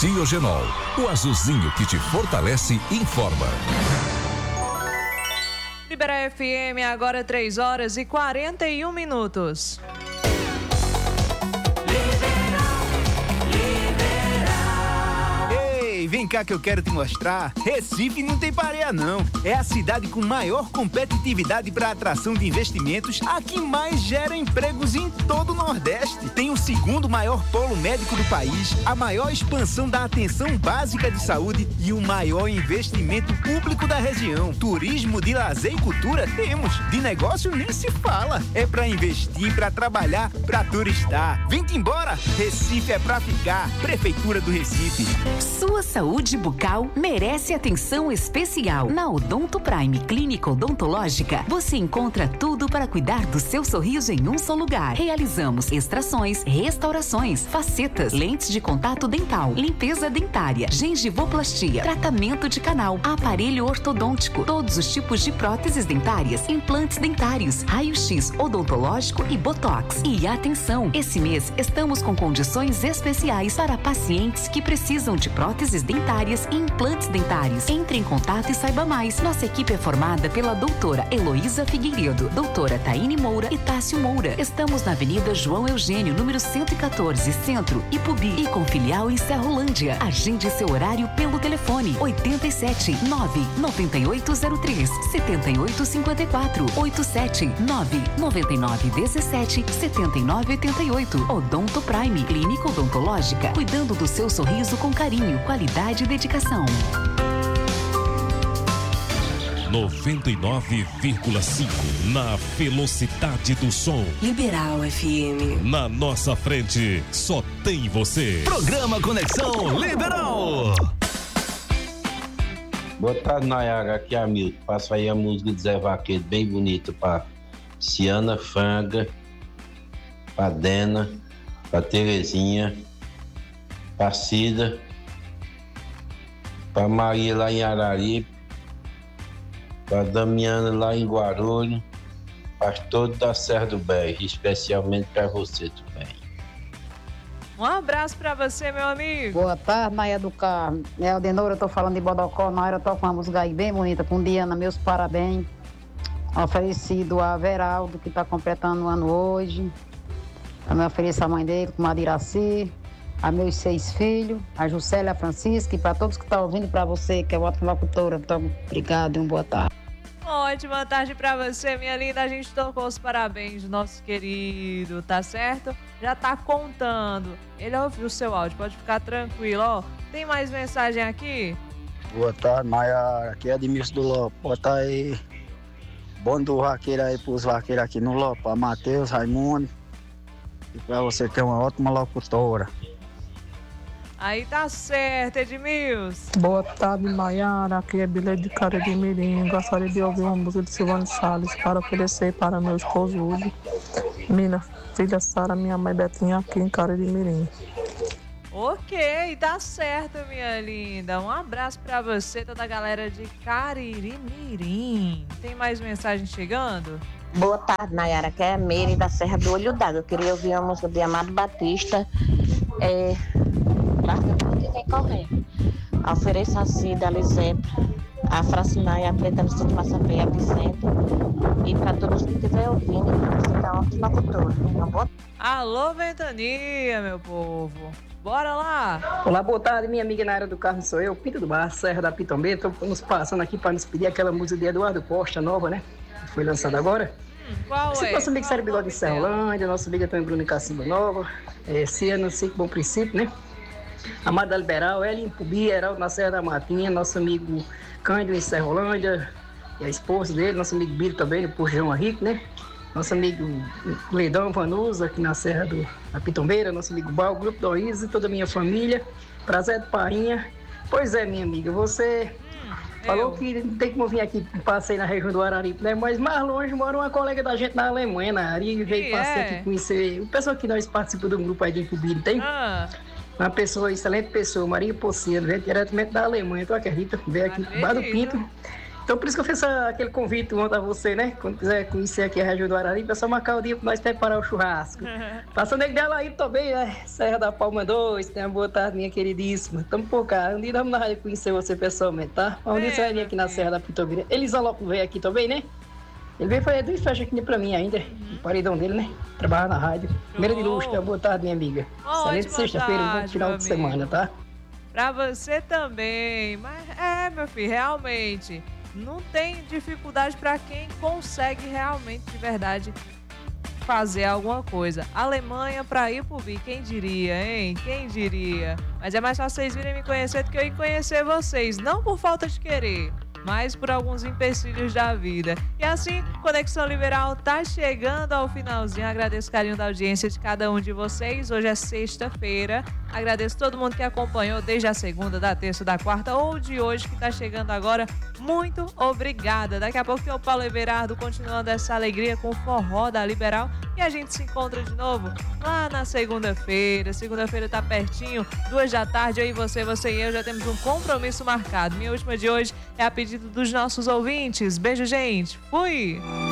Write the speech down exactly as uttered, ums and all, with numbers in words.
Diogenol, o azulzinho que te fortalece, informa. Libera F M, agora três horas e quarenta e um minutos. Vem cá que eu quero te mostrar. Recife não tem pareia não. É a cidade com maior competitividade para atração de investimentos, a que mais gera empregos em todo o Nordeste. Tem o segundo maior polo médico do país, a maior expansão da atenção básica de saúde e o maior investimento público da região. Turismo, de lazer e cultura temos. De negócio nem se fala. É para investir, para trabalhar, para turistar. Vem-te embora. Recife é para ficar. Prefeitura do Recife. Sua saúde bucal merece atenção especial. Na Odonto Prime Clínica Odontológica, você encontra tudo para cuidar do seu sorriso em um só lugar. Realizamos extrações, restaurações, facetas, lentes de contato dental, limpeza dentária, gengivoplastia, tratamento de canal, aparelho ortodôntico, todos os tipos de próteses dentárias, implantes dentários, raio-x odontológico e botox. E atenção, esse mês estamos com condições especiais para pacientes que precisam de próteses dentárias e implantes dentários. Entre em contato e saiba mais. Nossa equipe é formada pela doutora Heloísa Figueiredo, doutora Taine Moura e Tássio Moura. Estamos na Avenida João Eugênio, número cento e quatorze, Centro, Ipubi, e com filial em Serrolândia. Agende seu horário pelo telefone oitenta e sete, nove nove oito zero três, sete oito cinco quatro, oitenta e sete, nove nove nove um sete, sete nove oito oito. Odonto Prime Clínica Odontológica, cuidando do seu sorriso com carinho, qualidade e dedicação. noventa e nove vírgula cinco na velocidade do som. Liberal F M. Na nossa frente, só tem você. Programa Conexão Liberal. Boa tarde, Nayara. Aqui é a Milton. Passo aí a música de Zé Vaqueiro, bem bonita, para Ciana Franga, para Dena, para Terezinha, para Cida, para Maria lá em Araripe, para Damiana lá em Guarulhos, para todos da Serra do Berge, especialmente para você também. Um abraço para você, meu amigo. Boa tarde, Maia do Carmo. É Aldenora, eu tô falando de Bodocó. Na hora eu toco uma música aí bem bonita com Diana, meus parabéns. Oferecido a Veraldo, que tá completando o ano hoje. Também ofereço a mãe dele, com a Diraci, a meus seis filhos, a Juscelia, a Francisca, e para todos que estão ouvindo, para você, que é ótima locutora. Então, obrigado e uma boa tarde. Ótima tarde pra você, minha linda. A gente tocou os parabéns do nosso querido, tá certo? Já tá contando. Ele ouviu o seu áudio, pode ficar tranquilo, ó. Tem mais mensagem aqui? Boa tarde, Maia. Aqui é Edmilson do Lopo. Bota aí. Bom do vaqueiro aí pros vaqueiros aqui no Lopo. A Matheus, Raimundo. E pra você ter uma ótima locutora. Aí tá certo, Edmilson. Boa tarde, Maiara. Aqui é Bilhete de Cariri-Mirim. Gostaria de ouvir uma música de Silvano Salles para oferecer para meu esposo Hugo, minha filha Sara, minha mãe Betinha, aqui em Cariri-Mirim. Ok, tá certo, minha linda. Um abraço pra você, toda a galera de Cariri-Mirim. Tem mais mensagem chegando? Boa tarde, Nayara. Aqui é a Meire da Serra do Olho d'Água. Eu queria ouvir uma música de Amado Batista. É... Larga tudo e vem correndo. Ofereço a Cida, a Lisete, a Francinaia, a Preta no Sítio Massapé, a Vicente. E para todos que estiverem ouvindo, você dá uma ótima cultura. Então, alô, Ventania, meu povo. Bora lá! Olá, boa tarde, minha amiga Nayara do Carmo, sou eu, Pinto do Bar, Serra da Pitombeira. Estamos passando aqui para nos pedir aquela música de Eduardo Costa, nova, né? Que foi lançada agora. Hum, qual Esse é? Nosso amigo Sério Bigode de Serrolândia, nosso amigo também Bruno Cacimba Nova, é, Ciano Cinco Bom Princípio, né? Amada Liberal, Elin Pubi, Heraldo na Serra da Matinha, nosso amigo Cândido em Serrolândia, e a esposa dele, nosso amigo Biro também, no Pujão Rico, né? Nosso amigo Leidão Vanusa, aqui na Serra do, da Pitombeira, nosso amigo Bal, Grupo do Isa, toda a minha família, Prazer de Painha. Pois é, minha amiga, você hum, falou eu. que não tem como vir aqui, passei na região do Araripe, né? Mas mais longe mora uma colega da gente na Alemanha, na área, e veio passar é? aqui conhecer o pessoal que nós participamos do grupo aí de Incubiri, tem? Ah. Uma pessoa, excelente pessoa, Maria Poceiro, veio diretamente da Alemanha, tu acredita? Veio aqui do Bar do Pinto Então por isso que eu fiz essa, aquele convite ontem a você, né? Quando quiser conhecer aqui a região do Araripe, é só marcar o dia para nós preparar o churrasco. Passando ele dela aí também, né? Serra da Palma dois, tenha boa tarde, minha queridíssima. Tamo por cá. Um dia vamos na rádio conhecer você pessoalmente, tá? Um dia você vai vir aqui na Serra da Pitobira. Elisalopo veio aqui também, né? Ele veio fazer duas festas aqui pra mim ainda. Uhum. O paredão dele, né? Trabalhar na rádio. Primeira de luxo, boa tarde, minha amiga. Oh, excelente sexta-feira, bom final de semana, tá? Pra você também. Mas é, meu filho, realmente, não tem dificuldade pra quem consegue realmente, de verdade, fazer alguma coisa. Alemanha pra Ipubi, quem diria, hein? Quem diria? Mas é mais fácil vocês virem me conhecer do que eu ir conhecer vocês. Não por falta de querer, mas por alguns empecilhos da vida. E assim, Conexão Liberal tá chegando ao finalzinho. Agradeço o carinho da audiência de cada um de vocês. Hoje é sexta-feira. Agradeço todo mundo que acompanhou desde a segunda, da terça, da quarta ou de hoje que tá chegando agora. Muito obrigada. Daqui a pouco tem o Paulo Everardo continuando essa alegria com o forró da Liberal. E a gente se encontra de novo lá na segunda-feira. Segunda-feira tá pertinho, duas da tarde. Eu e você, você e eu já temos um compromisso marcado. Minha última de hoje é a pedido dos nossos ouvintes. Beijo, gente. Fui!